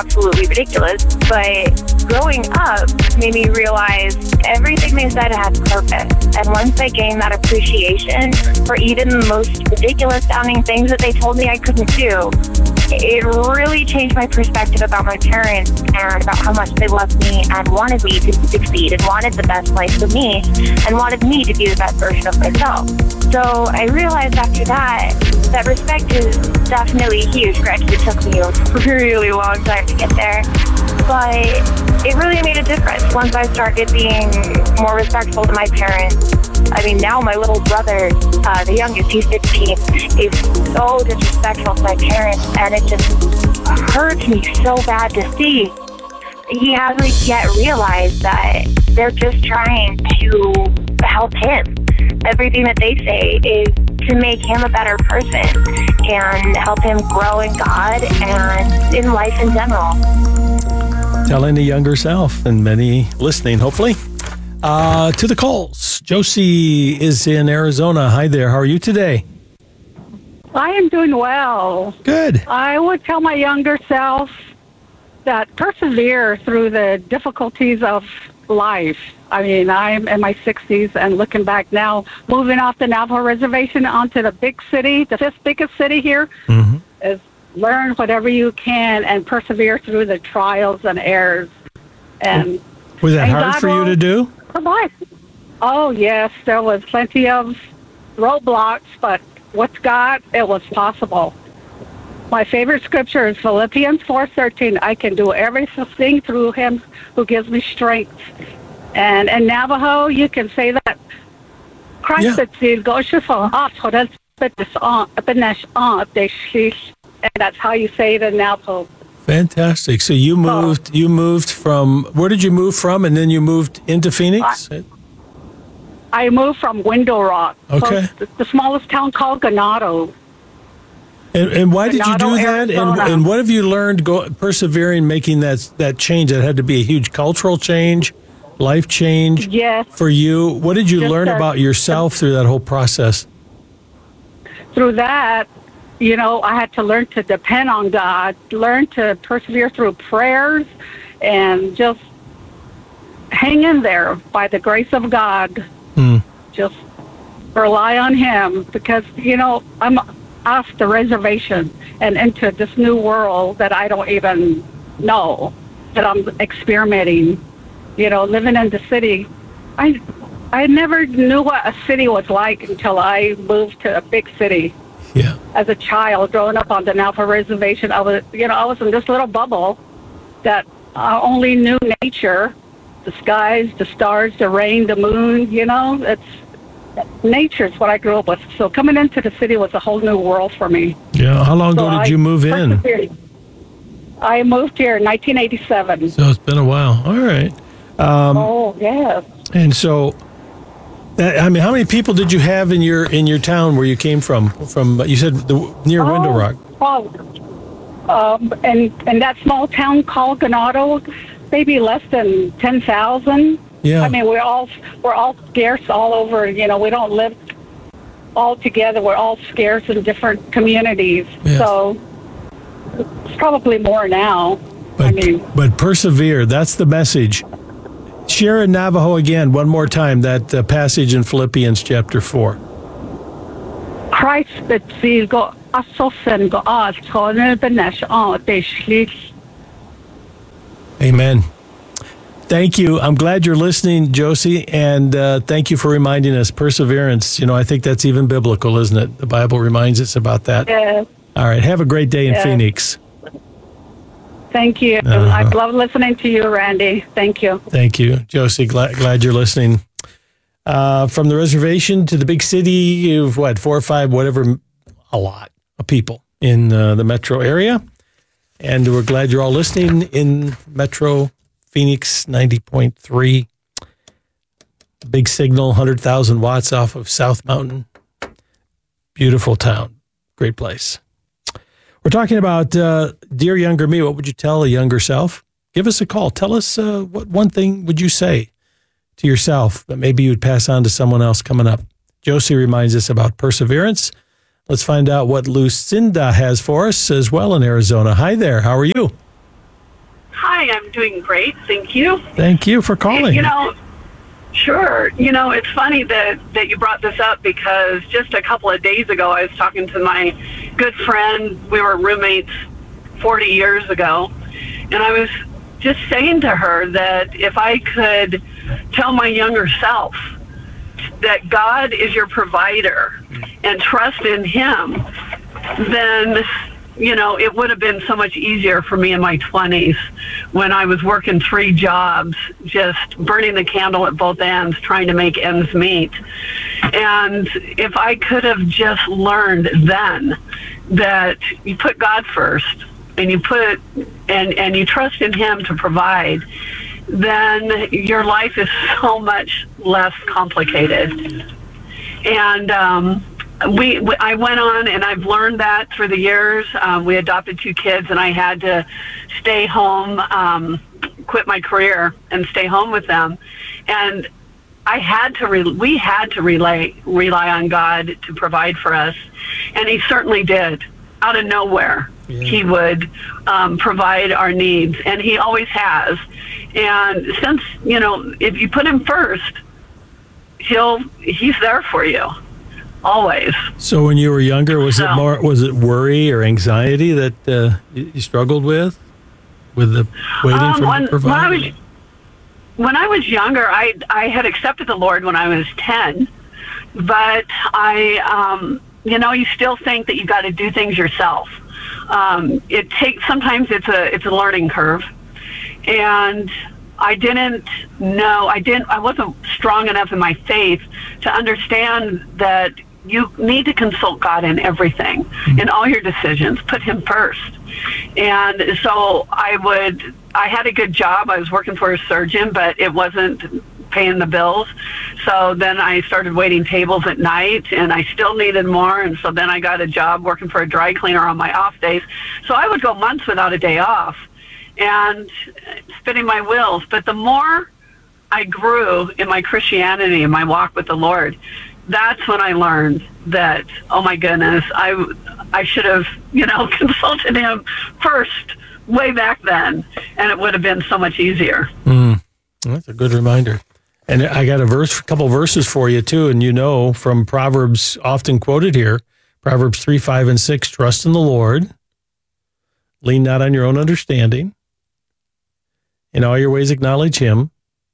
absolutely ridiculous. But growing up made me realize everything they said had purpose. And once I gained that appreciation for even the most ridiculous sounding things that they told me I couldn't do, it really changed my perspective about my parents and about how much they loved me and wanted me to succeed and wanted the best life for me and wanted me to be the best version of myself. So I realized after that respect is definitely huge. Granted, it took me a really long time to get there, but it really made a difference once I started being more respectful to my parents. I mean, now my little brother, the youngest, he's 15, is so disrespectful to my parents, and it just hurts me so bad to see. He hasn't yet realized that they're just trying to help him. Everything that they say is to make him a better person and help him grow in God and in life in general. Telling the younger self, and many listening, hopefully. To the calls. Josie is in Arizona. Hi there. How are you today? I am doing well. Good. I would tell my younger self that persevere through the difficulties of life. I mean, I'm in my 60s and looking back now, moving off the Navajo Reservation onto the big city, the fifth biggest city here, is learn whatever you can and persevere through the trials and errors. And was that hard for you to do? Provide. Oh, yes, there was plenty of roadblocks, but with God, it was possible. My favorite scripture is Philippians 4:13. I can do everything through him who gives me strength. And in Navajo, you can say that Christ and that's how you say it in Navajo. Fantastic. So you moved from, where did you move from, and then you moved into Phoenix? I moved from Window Rock. Okay. The smallest town called Ganado. And why did you do that? And what have you learned persevering, making that change? That had to be a huge cultural change, life change for you. What did you learn about yourself through that whole process? Through that, you know, I had to learn to depend on God, learn to persevere through prayers, and just hang in there by the grace of God. Just rely on him because, you know, I'm off the reservation and into this new world that I don't even know, that I'm experimenting. You know, living in the city, I never knew what a city was like until I moved to a big city. Yeah. As a child, growing up on the Navajo Reservation, I was in this little bubble that I only knew nature, the skies, the stars, the rain, the moon. You know, nature's what I grew up with. So coming into the city was a whole new world for me. Yeah. How long ago did you move in? I moved here in 1987. So it's been a while. All right. Yes. And so, I mean, how many people did you have in your town where you came from? From you said near Window Rock. And that small town called Ganado, maybe less than 10,000. Yeah. I mean, we're all scarce all over. You know, we don't live all together. We're all scarce in different communities. Yeah. So it's probably more now. But persevere. That's the message. Share in Navajo again, one more time, that passage in Philippians chapter 4. Amen. Thank you. I'm glad you're listening, Josie, and thank you for reminding us. Perseverance, you know, I think that's even biblical, isn't it? The Bible reminds us about that. Yes. All right. Have a great day in Phoenix. Thank you. I love listening to you, Randy. Thank you. Thank you, Josie. Glad you're listening. From the reservation to the big city, you've 4 or 5, whatever, a lot of people in the metro area. And we're glad you're all listening in Metro Phoenix 90.3. Big signal, 100,000 watts off of South Mountain. Beautiful town. Great place. We're talking about, dear younger me, what would you tell a younger self? Give us a call. Tell us what one thing would you say to yourself that maybe you'd pass on to someone else coming up. Josie reminds us about perseverance. Let's find out what Lucinda has for us as well in Arizona. Hi there. How are you? Hi, I'm doing great. Thank you. Thank you for calling. Sure. It's funny that you brought this up, because just a couple of days ago, I was talking to my good friend. We were roommates 40 years ago. And I was just saying to her that if I could tell my younger self that God is your provider and trust in Him, then, it would have been so much easier for me in my 20s when I was working 3 jobs, just burning the candle at both ends, trying to make ends meet. And if I could have just learned then that you put God first and you and you trust in Him to provide, then your life is so much less complicated. And I went on, and I've learned that through the years. We adopted 2 kids, and I had to stay home, quit my career, and stay home with them. And we had to rely on God to provide for us, and He certainly did. Out of nowhere, He would provide our needs, and He always has. And since if you put Him first, He's there for you. Always. So when you were younger, was it worry or anxiety that you struggled with the waiting for Him to provide? When I was younger, I had accepted the Lord when I was 10, but you still think that you got to do things yourself. Sometimes it's a learning curve, and I wasn't strong enough in my faith to understand that you need to consult God in everything, in all your decisions. Put Him first. And so I had a good job. I was working for a surgeon, but it wasn't paying the bills. So then I started waiting tables at night, and I still needed more. And so then I got a job working for a dry cleaner on my off days. So I would go months without a day off and spinning my wheels. But the more I grew in my Christianity and my walk with the Lord, that's when I learned that, oh my goodness, I should have, consulted Him first way back then, and it would have been so much easier. That's a good reminder. And I got a couple verses for you too, and from Proverbs, often quoted here, Proverbs 3, 5, and 6, trust in the Lord, lean not on your own understanding, in all your ways acknowledge Him,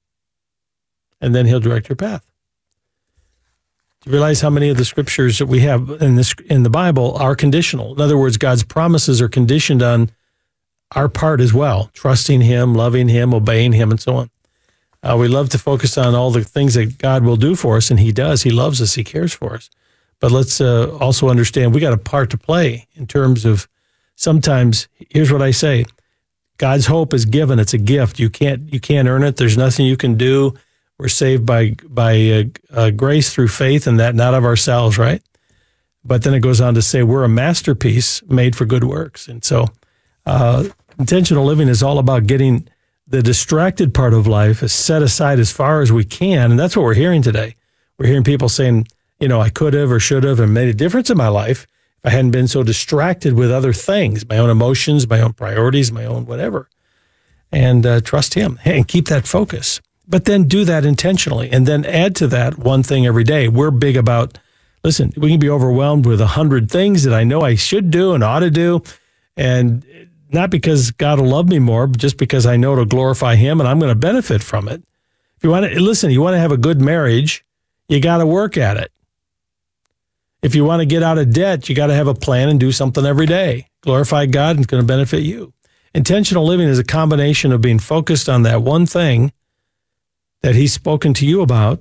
and then He'll direct your path. Do you realize how many of the scriptures that we have in the Bible are conditional? In other words, God's promises are conditioned on our part as well, trusting Him, loving Him, obeying Him, and so on. We love to focus on all the things that God will do for us, and He does. He loves us. He cares for us. But let's also understand we got a part to play in terms of sometimes, here's what I say, God's hope is given. It's a gift. You can't earn it. There's nothing you can do. We're saved by grace through faith, and that not of ourselves, right? But then it goes on to say we're a masterpiece made for good works. And so intentional living is all about getting the distracted part of life is set aside as far as we can. And that's what we're hearing today. We're hearing people saying, I could have or should have and made a difference in my life if I hadn't been so distracted with other things, my own emotions, my own priorities, my own whatever. And trust Him and keep that focus. But then do that intentionally and then add to that one thing every day. We're big about, listen, we can be overwhelmed with 100 things that I know I should do and ought to do. And not because God will love me more, but just because I know it'll glorify Him and I'm going to benefit from it. If you want to have a good marriage, you got to work at it. If you want to get out of debt, you got to have a plan and do something every day. Glorify God and it's going to benefit you. Intentional living is a combination of being focused on that one thing that He's spoken to you about,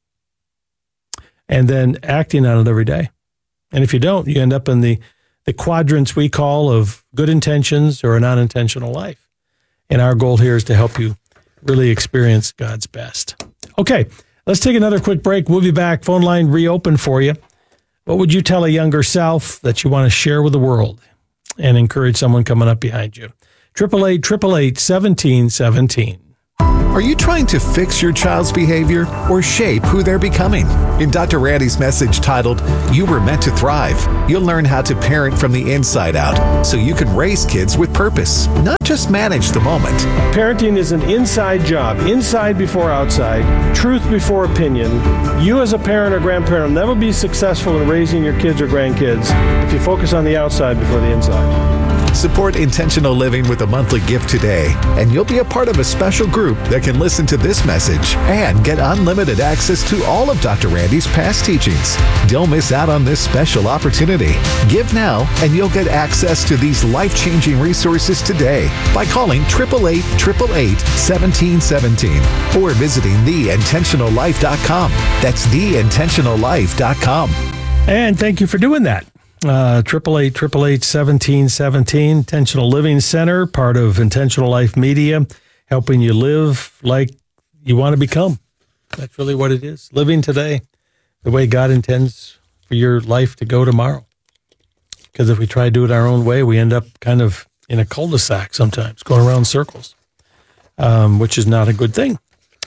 and then acting on it every day. And if you don't, you end up in the quadrants we call of good intentions or a non-intentional life. And our goal here is to help you really experience God's best. Okay, let's take another quick break. We'll be back. Phone line reopened for you. What would you tell a younger self that you want to share with the world and encourage someone coming up behind you? 888-888-1717. Are you trying to fix your child's behavior or shape who they're becoming? In Dr. Randy's message titled, You Were Meant to Thrive, you'll learn how to parent from the inside out so you can raise kids with purpose, not just manage the moment. Parenting is an inside job, inside before outside, truth before opinion. You as a parent or grandparent will never be successful in raising your kids or grandkids if you focus on the outside before the inside. Support intentional living with a monthly gift today, and you'll be a part of a special group that can listen to this message and get unlimited access to all of Dr. Randy's past teachings. Don't miss out on this special opportunity. Give now, and you'll get access to these life-changing resources today by calling 888-888-1717 or visiting theintentionallife.com. That's theintentionallife.com. And thank you for doing that. 888-888-1717, Intentional Living Center, part of Intentional Life Media, helping you live like you want to become. That's really what it is. Living today the way God intends for your life to go tomorrow. Because if we try to do it our own way, we end up kind of in a cul-de-sac sometimes, going around circles, which is not a good thing.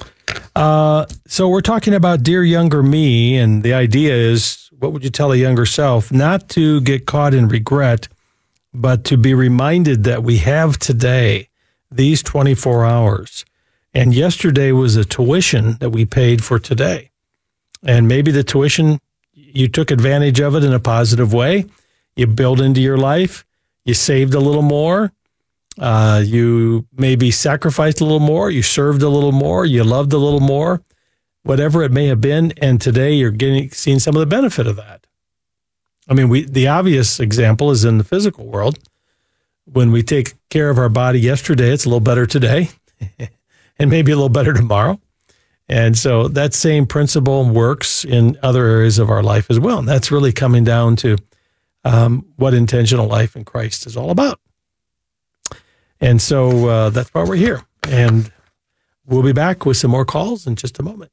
So we're talking about Dear Younger Me, and the idea is, what would you tell a younger self? Not to get caught in regret, but to be reminded that we have today, these 24 hours. And yesterday was a tuition that we paid for today. And maybe the tuition, you took advantage of it in a positive way. You built into your life. You saved a little more. You maybe sacrificed a little more. You served a little more. You loved a little more. Whatever it may have been, and today you're seeing some of the benefit of that. I mean, the obvious example is in the physical world. When we take care of our body yesterday, it's a little better today, and maybe a little better tomorrow. And so that same principle works in other areas of our life as well. And that's really coming down to what intentional life in Christ is all about. And so that's why we're here. And we'll be back with some more calls in just a moment.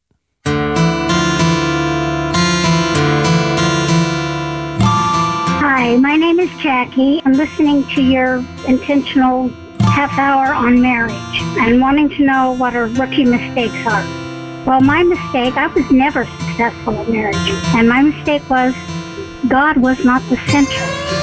Hi, my name is Jackie. I'm listening to your intentional half hour on marriage and wanting to know what our rookie mistakes are. Well, my mistake, I was never successful at marriage. And my mistake was God was not the center.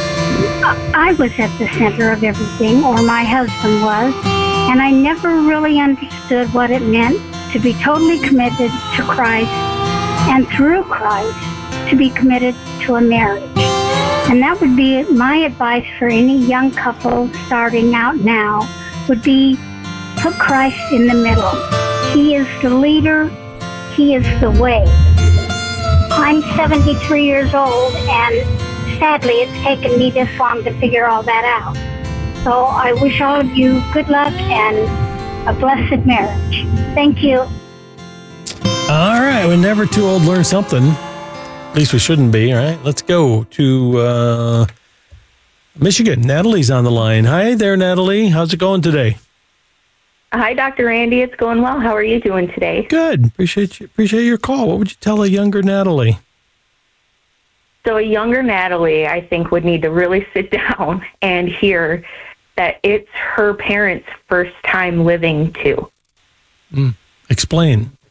I was at the center of everything, or my husband was, and I never really understood what it meant to be totally committed to Christ and through Christ to be committed to a marriage. And that would be my advice for any young couple starting out now, would be put Christ in the middle. He is the leader. He is the way. I'm 73 years old, and sadly, it's taken me this long to figure all that out. So I wish all of you good luck and a blessed marriage. Thank you. All right. We're never too old to learn something. At least we shouldn't be, all right? Let's go to Michigan. Natalie's on the line. Hi there, Natalie. How's it going today? Hi, Dr. Randy. It's going well. How are you doing today? Good. Appreciate your call. What would you tell a younger Natalie? So a younger Natalie, I think, would need to really sit down and hear that it's her parents' first time living too. Explain.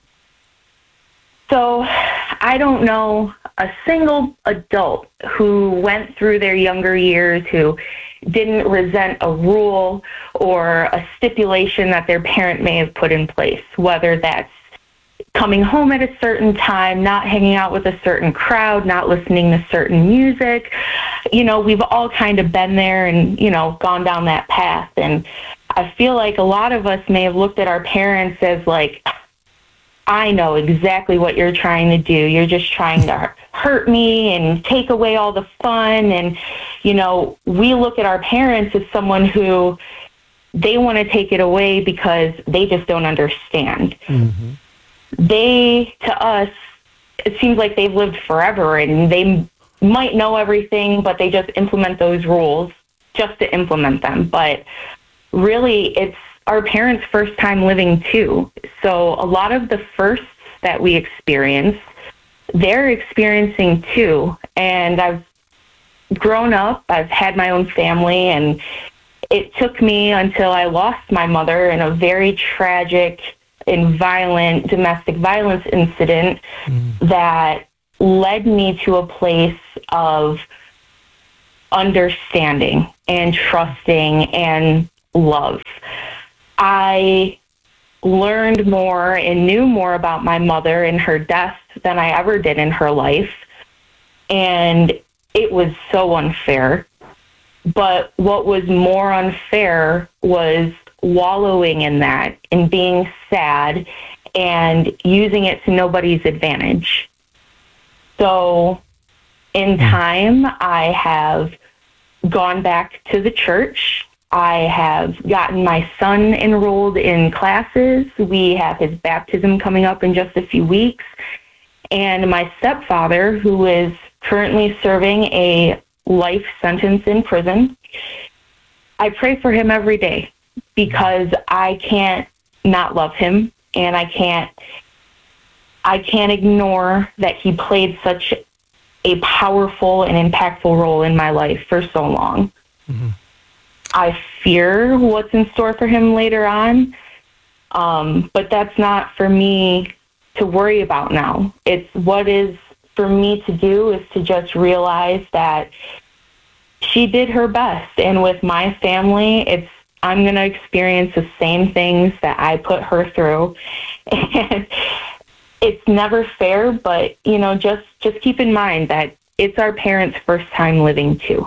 So I don't know a single adult who went through their younger years who didn't resent a rule or a stipulation that their parent may have put in place, whether that's coming home at a certain time, not hanging out with a certain crowd, not listening to certain music. You know, we've all kind of been there and, you know, gone down that path. And I feel like a lot of us may have looked at our parents as like, I know exactly what you're trying to do. You're just trying to hurt me and take away all the fun. And, you know, we look at our parents as someone who they want to take it away because they just don't understand. Mm-hmm. They, to us, it seems like they've lived forever and they might know everything, but they just implement those rules just to implement them. But really, it's our parents' first time living too. So a lot of the firsts that we experience, they're experiencing too. And I've grown up, I've had my own family, and it took me until I lost my mother in a very tragic and violent domestic violence incident that led me to a place of understanding and trusting and love. I learned more and knew more about my mother and her death than I ever did in her life. And it was so unfair. But what was more unfair was wallowing in that and being sad and using it to nobody's advantage. So in time, I have gone back to the church. I have gotten my son enrolled in classes. We have his baptism coming up in just a few weeks. And my stepfather, who is currently serving a life sentence in prison, I pray for him every day because I can't not love him, and I can't ignore that he played such a powerful and impactful role in my life for so long. Mm-hmm. I fear what's in store for him later on, but that's not for me to worry about now. It's what is for me to do is to just realize that she did her best, and with my family, I'm going to experience the same things that I put her through, and it's never fair, but just keep in mind that it's our parents' first time living too.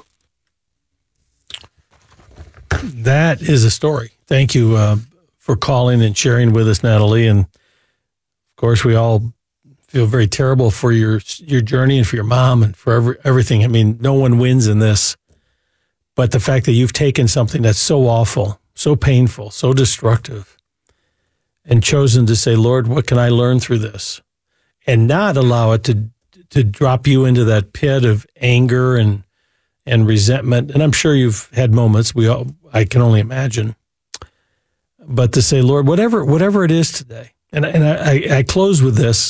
That is a story. Thank you for calling and sharing with us, Natalie. And of course, we all feel very terrible for your journey and for your mom and for everything. I mean, no one wins in this. But the fact that you've taken something that's so awful, so painful, so destructive, and chosen to say, Lord, what can I learn through this? And not allow it to drop you into that pit of anger and resentment. And I'm sure you've had moments, I can only imagine. But to say, Lord, whatever it is today, and I close with this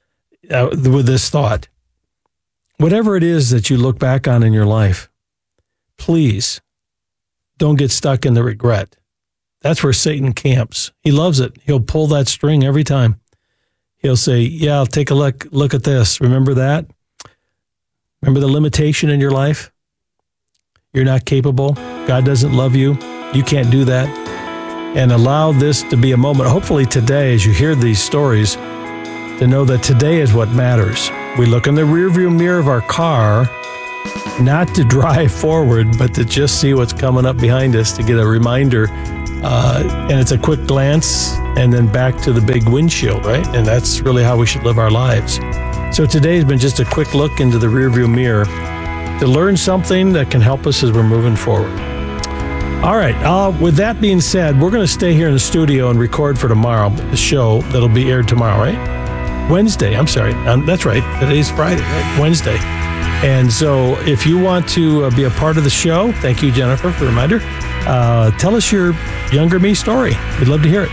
thought. Whatever it is that you look back on in your life, please don't get stuck in the regret. That's where Satan camps. He loves it. He'll pull that string every time. He'll say, yeah, I'll take a look at this. Remember that? Remember the limitation in your life? You're not capable. God doesn't love you. You can't do that. And allow this to be a moment, hopefully today, as you hear these stories, to know that today is what matters. We look in the rearview mirror of our car, not to drive forward, but to just see what's coming up behind us, to get a reminder. And it's a quick glance and then back to the big windshield, right? And that's really how we should live our lives. So today has been just a quick look into the rearview mirror to learn something that can help us as we're moving forward. All right. With that being said, we're going to stay here in the studio and record for tomorrow, the show that'll be aired tomorrow, right? Wednesday. I'm sorry. That's right. Today's Friday, right? Wednesday. And so if you want to be a part of the show, thank you, Jennifer, for the reminder. Tell us your younger me story. We'd love to hear it.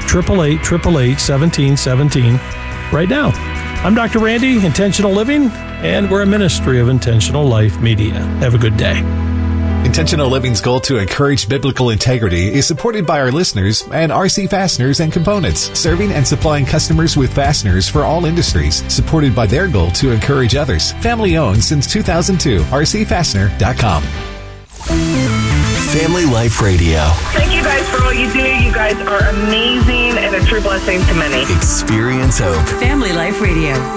888-888-1717 right now. I'm Dr. Randy, Intentional Living, and we're a ministry of Intentional Life Media. Have a good day. Intentional Living's goal to encourage biblical integrity is supported by our listeners and RC Fasteners and Components, serving and supplying customers with fasteners for all industries, supported by their goal to encourage others. Family owned since 2002. RCFastener.com. Family Life Radio. Thank you guys for all you do. You guys are amazing and a true blessing to many. Experience hope. Family Life Radio.